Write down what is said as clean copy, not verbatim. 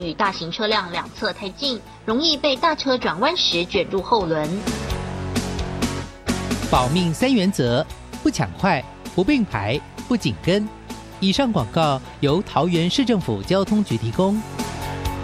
与大型车辆两侧太近，容易被大车转弯时卷入后轮。 保命3原则：不抢快、不并排、不紧跟。以上广告由桃园市政府交通局提供。